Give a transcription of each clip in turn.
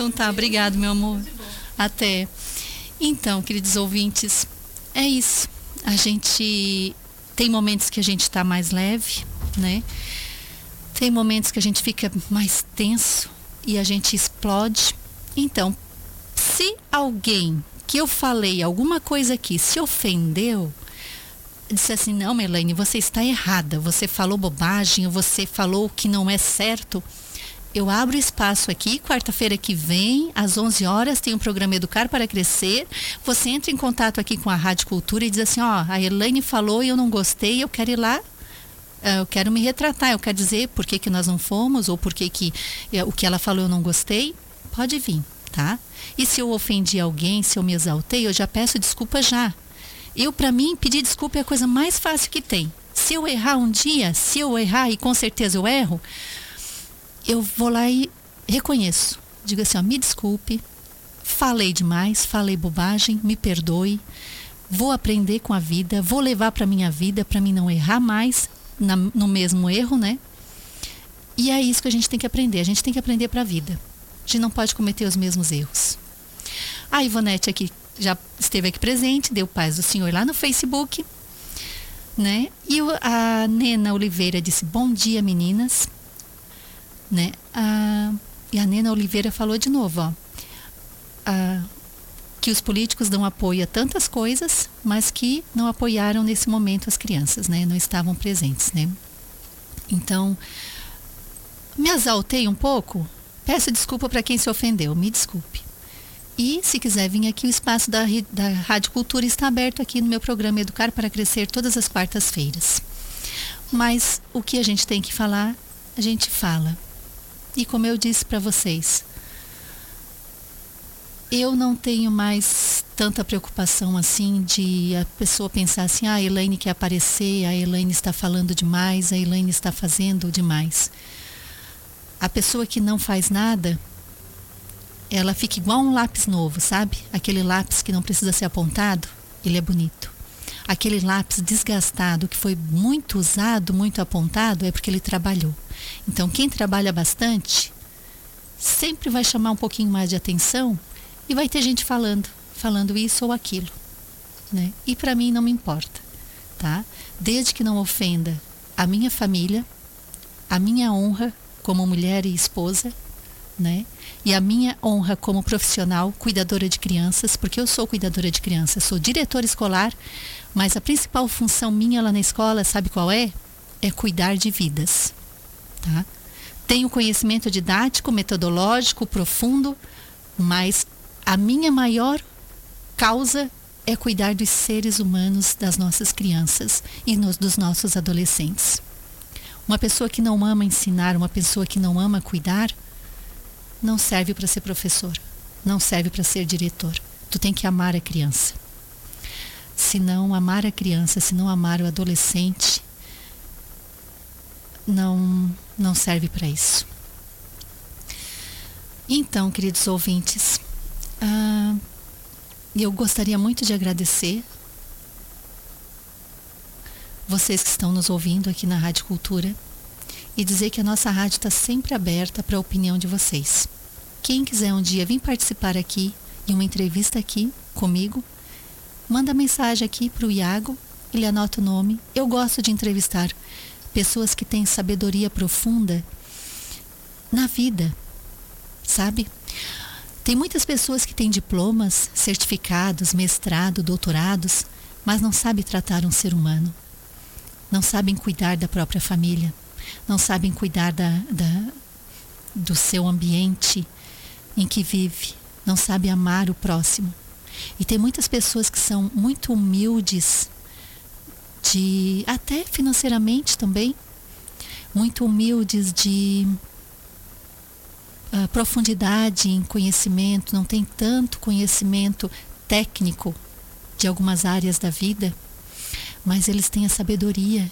Então tá, obrigado, meu amor. Até. Então, queridos ouvintes, é isso. A gente tem momentos que a gente está mais leve, né? Tem momentos que a gente fica mais tenso e a gente explode. Então, se alguém que eu falei alguma coisa aqui se ofendeu, disse assim, não, Elaine, você está errada, você falou bobagem, você falou que não é certo. Eu abro espaço aqui, quarta-feira que vem, às 11 horas, tem um programa Educar para Crescer. Você entra em contato aqui com a Rádio Cultura e diz assim, ó, a Elaine falou e eu não gostei, eu quero ir lá, eu quero me retratar, eu quero dizer por que nós não fomos, ou por que o que ela falou eu não gostei. Pode vir, tá? E se eu ofendi alguém, se eu me exaltei, eu já peço desculpa já. Para mim, pedir desculpa é a coisa mais fácil que tem. Se eu errar um dia, se eu errar, e com certeza eu erro, eu vou lá e reconheço. Digo assim, ó, me desculpe, falei demais, falei bobagem, me perdoe, vou aprender com a vida, vou levar para minha vida para mim não errar mais no mesmo erro, né? E é isso que a gente tem que aprender. A gente tem que aprender para a vida. A gente não pode cometer os mesmos erros. A Ivonete aqui já esteve aqui presente, deu paz do Senhor lá no Facebook, né? E a Nena Oliveira disse, bom dia, meninas. Né? E a Nena Oliveira falou de novo, ó, que os políticos dão apoio a tantas coisas, mas que não apoiaram nesse momento as crianças, né? Não estavam presentes, né? Então, me exaltei um pouco, peço desculpa para quem se ofendeu, me desculpe. E se quiser vir aqui, o espaço da Rádio Cultura está aberto aqui no meu programa Educar para Crescer todas as quartas-feiras. Mas o que a gente tem que falar, a gente fala. E como eu disse para vocês, eu não tenho mais tanta preocupação assim de a pessoa pensar assim, a Elaine quer aparecer, a Elaine está falando demais, a Elaine está fazendo demais. A pessoa que não faz nada, ela fica igual um lápis novo, sabe? Aquele lápis que não precisa ser apontado, ele é bonito. Aquele lápis desgastado, que foi muito usado, muito apontado, é porque ele trabalhou. Então, quem trabalha bastante, sempre vai chamar um pouquinho mais de atenção e vai ter gente falando isso ou aquilo, né? E para mim não me importa, tá? Desde que não ofenda a minha família, a minha honra como mulher e esposa, né? E a minha honra como profissional, cuidadora de crianças, porque eu sou cuidadora de crianças, sou diretora escolar, mas a principal função minha lá na escola, sabe qual é? É cuidar de vidas, tá? Tenho conhecimento didático, metodológico, profundo, mas a minha maior causa é cuidar dos seres humanos, das nossas crianças e dos nossos adolescentes. Uma pessoa que não ama ensinar, uma pessoa que não ama cuidar, não serve para ser professor, não serve para ser diretor. Tu tem que amar a criança. Se não amar a criança, se não amar o adolescente, não serve para isso. Então, queridos ouvintes, eu gostaria muito de agradecer vocês que estão nos ouvindo aqui na Rádio Cultura e dizer que a nossa rádio está sempre aberta para a opinião de vocês. Quem quiser um dia vir participar aqui em uma entrevista aqui comigo, manda mensagem aqui para o Iago, ele anota o nome. Eu gosto de entrevistar pessoas que têm sabedoria profunda na vida, sabe? Tem muitas pessoas que têm diplomas, certificados, mestrado, doutorados, mas não sabem tratar um ser humano. Não sabem cuidar da própria família. Não sabem cuidar do seu ambiente em que vive. Não sabem amar o próximo. E tem muitas pessoas que são muito humildes, até financeiramente também, muito humildes de profundidade em conhecimento, não tem tanto conhecimento técnico de algumas áreas da vida, mas eles têm a sabedoria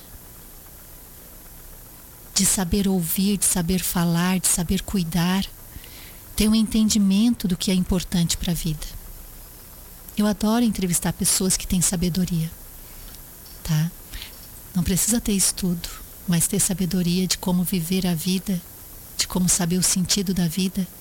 de saber ouvir, de saber falar, de saber cuidar, tem um entendimento do que é importante para a vida. Eu adoro entrevistar pessoas que têm sabedoria, tá? Não precisa ter estudo, mas ter sabedoria de como viver a vida, de como saber o sentido da vida